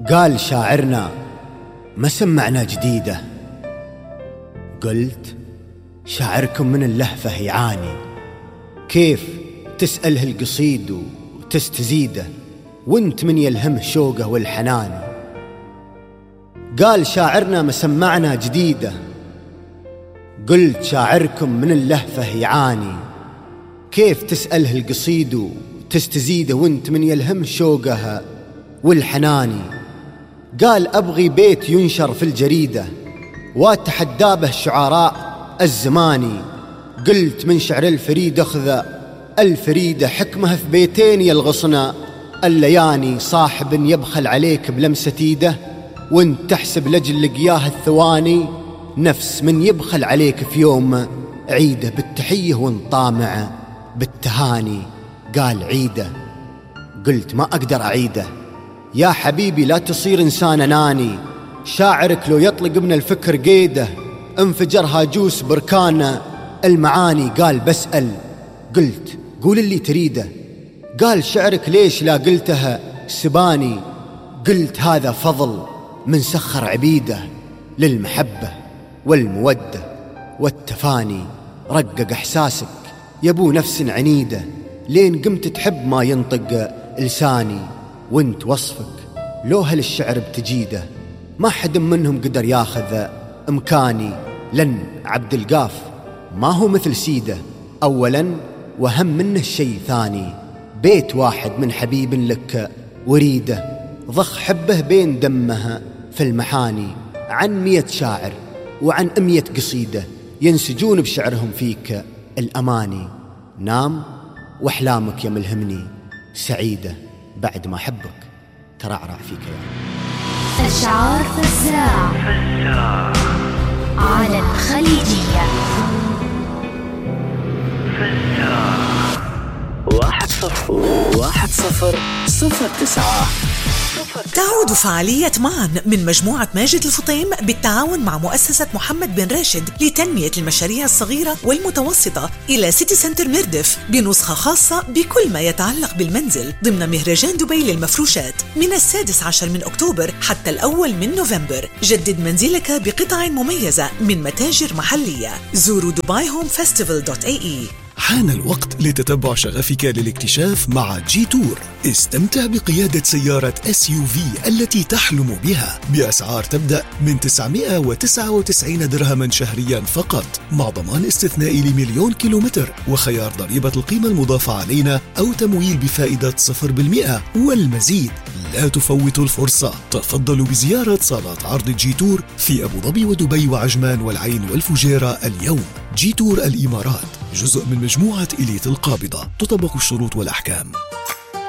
قال شاعرنا ما سمعنا جديدة. قلت شاعركم من اللهفة يعاني، كيف تسأله القصيد وتستزيده وانت من يلهمه شوقه والحنان. قال شاعرنا ما سمعنا جديدة. قلت شاعركم من اللهفة يعاني، كيف تسأله القصيد وتستزيده وانت من يلهمه شوقه والحناني. قال أبغي بيت ينشر في الجريدة واتحدى به الشعراء الزماني. قلت من شعر الفريد أخذ الفريدة، حكمه في بيتين يلغصنا اللياني. صاحب يبخل عليك بلمسة ايده وانت تحسب لجل لقياه الثواني، نفس من يبخل عليك في يوم عيده بالتحية وانت طامع بالتهاني. قال عيده. قلت ما أقدر أعيده يا حبيبي، لا تصير إنسان أناني. شاعرك لو يطلق من الفكر قيده انفجر هاجوس بركان المعاني. قال بسأل. قلت قول اللي تريده. قال شعرك ليش لا قلتها سباني. قلت هذا فضل من سخر عبيده للمحبة والمودة والتفاني. رقق إحساسك يبو نفس عنيدة، لين قمت تحب ما ينطق لساني. وانت وصفك لو هل الشعر بتجيده ما حد منهم قدر ياخذ امكاني. لن عبد القاف ما هو مثل سيده، اولا وهم منه الشيء ثاني. بيت واحد من حبيب لك وريده، ضخ حبه بين دمها في المحاني. عن 100 شاعر وعن 100 قصيدة ينسجون بشعرهم فيك الأماني. نام وأحلامك يا ملهمني سعيدة، بعد ما حبك ترعرع فيك يا أشعار فزاع على الخليجية. 1009. تعود فعالية معا من مجموعة ماجد الفطيم بالتعاون مع مؤسسة محمد بن راشد لتنمية المشاريع الصغيرة والمتوسطة إلى سيتي سنتر مردف بنسخة خاصة بكل ما يتعلق بالمنزل ضمن مهرجان دبي للمفروشات من 16 من أكتوبر حتى 1 من نوفمبر. جدد منزلك بقطع مميزة من متاجر محلية. زوروا dubaiHomeFestival.ae. حان الوقت لتتبع شغفك للاكتشاف مع جي تور. استمتع بقيادة سيارة SUV التي تحلم بها بأسعار تبدأ من 999 درهما شهريا فقط، مع ضمان استثنائي ل1,000,000 كيلومتر وخيار ضريبة القيمة المضافة علينا أو تمويل بفائدة 0% والمزيد. لا تفوتوا الفرصة، تفضلوا بزيارة صالات عرض جي تور في أبو ظبي ودبي وعجمان والعين والفجيرة اليوم. جي تور الإمارات جزء من مجموعة إليت القابضة، تطبق الشروط والأحكام.